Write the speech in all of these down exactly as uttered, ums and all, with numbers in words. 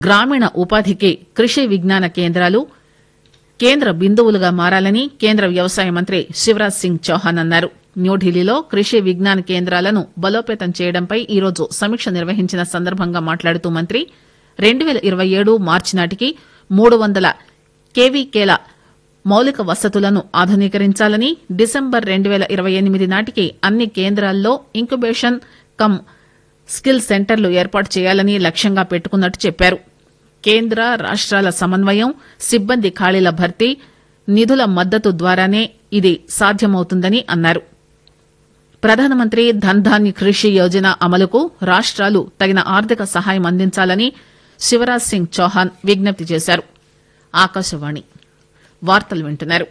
గ్రామీణ ఉపాధికి కృషి విజ్ఞాన కేంద్రాలు కేంద్ర బిందువులుగా మారాలని కేంద్ర వ్యవసాయ మంత్రి శివరాజ్ సింగ్ చౌహాన్ అన్నారు. న్యూఢిల్లీలో కృషి విజ్ఞాన కేంద్రాలను బలోపేతం చేయడంపై ఈరోజు సమీక్ష నిర్వహించిన సందర్భంగా మాట్లాడుతూ మంత్రి రెండు పేల ఇరవై ఏడు మార్చి నాటికి మూడు వందల కేవీకేల మౌలిక వసతులను ఆధునీకరించాలని, డిసెంబర్ రెండు పేల ఇరవై ఎనిమిది నాటికి అన్ని కేంద్రాల్లో ఇంక్యుబేషన్ కమ్ స్కిల్ సెంటర్లు ఏర్పాటు చేయాలని లక్ష్యంగా పెట్టుకున్నట్టు చెప్పారు. కేంద్ర రాష్ట్రాల సమన్వయం, సిబ్బంది ఖాళీల భర్తీ, నిధుల మద్దతు ద్వారానే ఇది సాధ్యమవుతుందని అన్నారు. ప్రధానమంత్రి ధన్ ధాన్య కృషి యోజన అమలుకు రాష్ట్రాలు తగిన ఆర్థిక సహాయం అందించాలని శివరాజ్ సింగ్ చౌహాన్ విజ్ఞప్తి చేశారు. ఆకాశవాణి వార్తలు వింటున్నారు.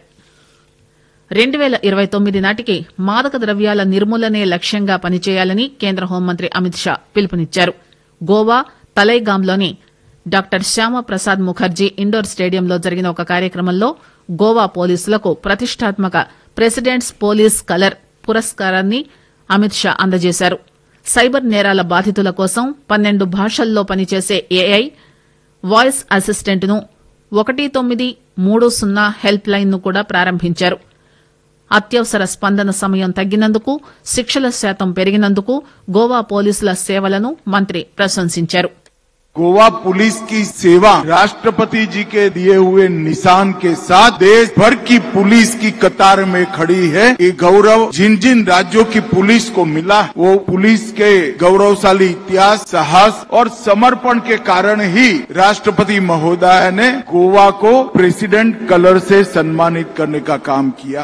రెండు పేల ఇరవై తొమ్మిది నాటికి మాదక ద్రవ్యాల నిర్మూలనే లక్ష్యంగా పనిచేయాలని కేంద్ర హోంమంత్రి అమిత్ షా పిలుపునిచ్చారు. గోవా తలైగాంలోని డాక్టర్ శ్యామప్రసాద్ ముఖర్జీ ఇండోర్ స్టేడియంలో జరిగిన ఒక కార్యక్రమంలో గోవా పోలీసులకు ప్రతిష్టాత్మక ప్రెసిడెంట్స్ పోలీస్ కలర్ పురస్కారాన్ని అమిత్ షా అందజేశారు. సైబర్ నేరాల బాధితుల కోసం పన్నెండు భాషల్లో పనిచేసే ఏఐ వాయిస్ అసిస్టెంట్ ను ఒకటి తొమ్మిది మూడు సున్నా హెల్ప్ లైన్ ను కూడా ప్రారంభించారు. అత్యవసర స్పందన సమయం తగ్గినందుకు, శిక్షల శాతం పెరిగినందుకు గోవా పోలీసుల సేవలను మంత్రి ప్రశంసించారు. गोवा पुलिस की सेवा राष्ट्रपति जी के दिए हुए निशान के साथ देश भर की पुलिस की कतार में खड़ी है. ये गौरव जिन जिन राज्यों की पुलिस को मिला वो पुलिस के गौरवशाली इतिहास, साहस और समर्पण के कारण ही राष्ट्रपति महोदय ने गोवा को प्रेसिडेंट कलर से सम्मानित करने का काम किया.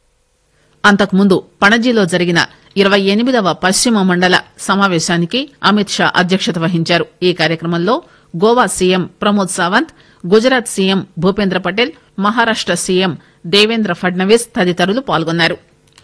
అంతకుముందు పణజీలో జరిగిన ఇరవై ఎనిమిదవ పశ్చిమ మండల సమావేశానికి అమిత్ షా అధ్యక్షత వహించారు. ఈ కార్యక్రమంలో Goa CM Pramod Sawant, Gujarat CM Bhupendra Patel, Maharashtra CM Devendra Fadnavis తదితరులు పాల్గొన్నారు.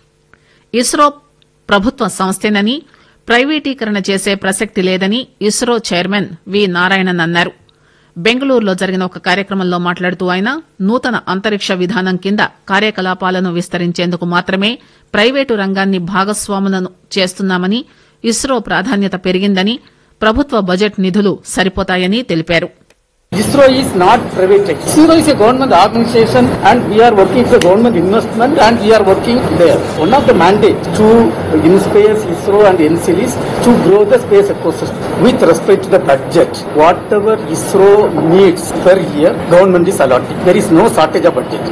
ఇస్రో ప్రభుత్వ సంస్థేనని, ప్రైవేటీకరణ చేసే ప్రసక్తి లేదని ఇస్రో చైర్మన్ వి నారాయణన్ అన్నారు. బెంగళూరులో జరిగిన ఒక కార్యక్రమంలో మాట్లాడుతూ ఆయన నూతన అంతరిక్ష విధానం కింద కార్యకలాపాలను విస్తరించేందుకు మాత్రమే ప్రైవేటు రంగాన్ని భాగస్వాములను చేస్తున్నామని, ఇస్రో ప్రాధాన్యత పెరిగిందని, ప్రభుత్వ బడ్జెట్ నిధులు సరిపోతాయని తెలిపారు. ISRO is not private. ISRO is a government organization and we are working for government investment and we are working there. One of the mandates to InSpace, ISRO and N C L is to grow the space ecosystem with respect to the budget. Whatever ISRO needs per year, government is allotting. There is no shortage of budget.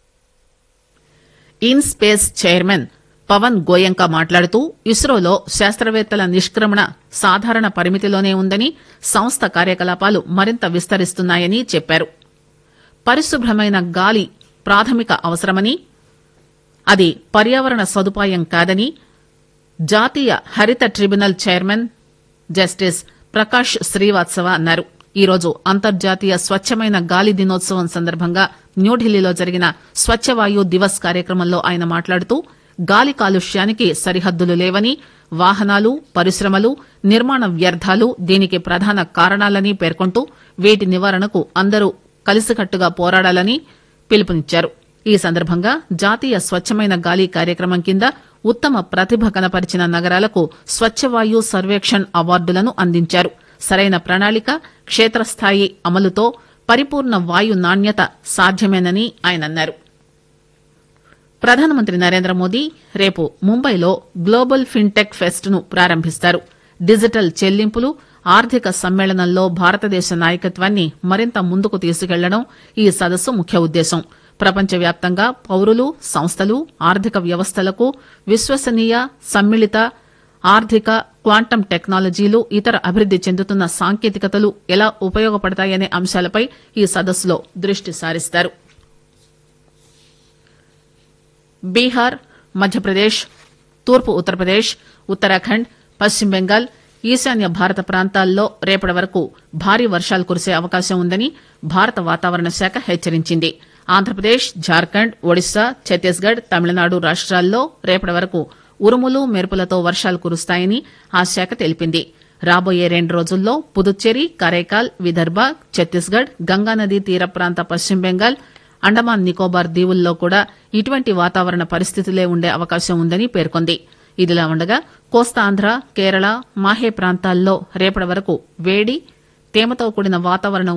IN-SPACe chairman Pawan Goenka మాట్లాడుతూ ఇస్రోలో శాస్త్రవేత్తల నిష్క్రమణ సాధారణ పరిమితిలోనే ఉందని, సంస్థ కార్యకలాపాలు మరింత విస్తరిస్తున్నాయని చెప్పారు. పరిశుభ్రమైన గాలి ప్రాథమిక అవసరమని, అది పర్యావరణ సదుపాయం కాదని జాతీయ హరిత tribunal chairman justice Prakash Srivastava అన్నారు. ఈరోజు అంతర్జాతీయ స్వచ్చమైన గాలి దినోత్సవం సందర్భంగా న్యూఢిల్లీలో జరిగిన స్వచ్చవాయు దివస్ కార్యక్రమంలో ఆయన మాట్లాడుతూ గాలి కాలుష్యానికి సరిహద్దులు లేవని, వాహనాలు, పరిశ్రమలు, నిర్మాణ వ్యర్థాలు దీనికి ప్రధాన కారణాలని పేర్కొంటూ వీటి నివారణకు అందరూ కలిసికట్టుగా పోరాడాలని పిలుపునిచ్చారు. ఈ సందర్భంగా జాతీయ స్వచ్చమైన గాలి కార్యక్రమం కింద ఉత్తమ ప్రతిభ కనపరిచిన నగరాలకు స్వచ్చవాయు సర్వేక్షణ్ అవార్డులను అందించారు. సరైన ప్రణాళిక, క్షేత్రస్థాయి అమలుతో పరిపూర్ణ వాయు నాణ్యత సాధ్యమేనని ఆయన అన్నారు. ప్రధానమంత్రి నరేంద్ర మోదీ రేపు ముంబైలో గ్లోబల్ ఫిన్టెక్ ఫెస్ట్ ను ప్రారంభిస్తారు. డిజిటల్ చెల్లింపులు, ఆర్థిక సమ్మేళనంలో భారతదేశ నాయకత్వాన్ని మరింత ముందుకు తీసుకెళ్లడం ఈ సదస్సు ముఖ్య ఉద్దేశం. ప్రపంచవ్యాప్తంగా పౌరులు, సంస్థలు, ఆర్థిక వ్యవస్థలకు విశ్వసనీయ, సమ్మిళిత ఆర్థిక, క్వాంటం టెక్నాలజీలు, ఇతర అభివృద్ది చెందుతున్న సాంకేతికతలు ఎలా ఉపయోగపడతాయనే అంశాలపై ఈ సదస్సులో దృష్టి సారిస్తారు. బీహార్, మధ్యప్రదేశ్, తూర్పు ఉత్తరప్రదేశ్, ఉత్తరాఖండ్, పశ్చిమ బెంగాల్, ఈశాన్య భారత ప్రాంతాల్లో రేపటి వరకు భారీ వర్షాలు కురిసే అవకాశం ఉందని భారత వాతావరణ శాఖ హెచ్చరించింది. ఆంధ్రప్రదేశ్, జార్ఖండ్, ఒడిశా, ఛత్తీస్గఢ్, తమిళనాడు రాష్ట్రాల్లో రేపటి వరకు ఉరుములు, మెరుపులతో వర్షాలు కురుస్తాయని ఆ శాఖ తెలిపింది. రాబోయే రెండు రోజుల్లో పుదుచ్చేరి, కరైకాల్, విదర్భ, ఛత్తీస్గఢ్, గంగానదీ తీర ప్రాంత పశ్చిమ బెంగాల్, అండమాన్ నికోబార్ దీవుల్లో కూడా ఇటువంటి వాతావరణ పరిస్థితులే ఉండే అవకాశం ఉందని పేర్కొంది. ఇదిలా ఉండగా కోస్తాంధ్ర, కేరళ, మాహే ప్రాంతాల్లో రేపటి వరకు వేడి తేమతో కూడిన వాతావరణం